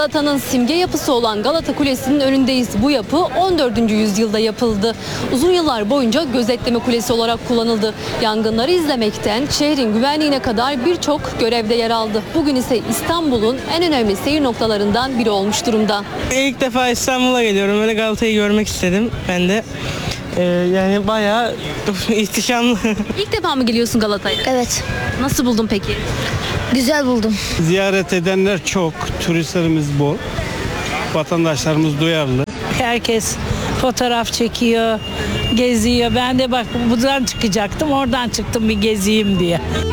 Galata'nın simge yapısı olan Galata Kulesi'nin önündeyiz. Bu yapı 14. yüzyılda yapıldı. Uzun yıllar boyunca gözetleme kulesi olarak kullanıldı. Yangınları izlemekten şehrin güvenliğine kadar birçok görevde yer aldı. Bugün ise İstanbul'un en önemli seyir noktalarından biri olmuş durumda. İlk defa İstanbul'a geliyorum. Öyle Galata'yı görmek istedim ben de. Yani bayağı ihtişamlı. İlk defa mı geliyorsun Galata'ya? Evet, Nasıl buldun peki? güzel buldum. Ziyaret edenler çok, turistlerimiz bol, vatandaşlarımız duyarlı. Herkes fotoğraf çekiyor, geziyor. Ben de bak buradan çıkacaktım, oradan çıktım bir gezeyim diye.